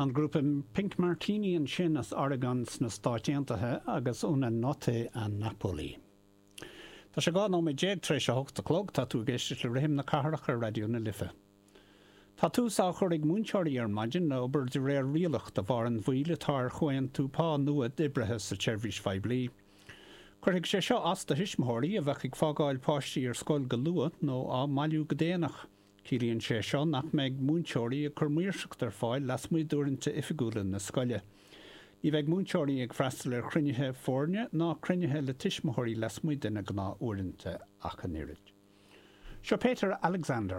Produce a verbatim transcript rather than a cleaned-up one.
An grúpa Pink Martini an sin as Oregons na Stáitiantathe agus úna Notte a Napoli. Tá sé gáin ó mé déag trééis a hochtta clog tá tú géiste le réim na carach ar radio na Lifa. Tá tú sa chuir ag múnseoirí ar maidin nó obair de réir rialach de bhar an bhuaile tar chuin tú pá nua dibrethe sa tseirbhís feidblí. Chuirigh sé seo as de hismthirí a bheith ag fágáil páistí ar scoil go luath nó á maiú go déanach. Círíonn sé seo nach méid múnseoirí a chur muirseacht ar fáil las muid dúirinta ifigúla na scoile. Ní bheith múnseoirí ag freistal ar cruinnithe fórne ná cruinnithe le tismthirí las muid ina gná uaireanta ach an irid. Seo Peter Alexander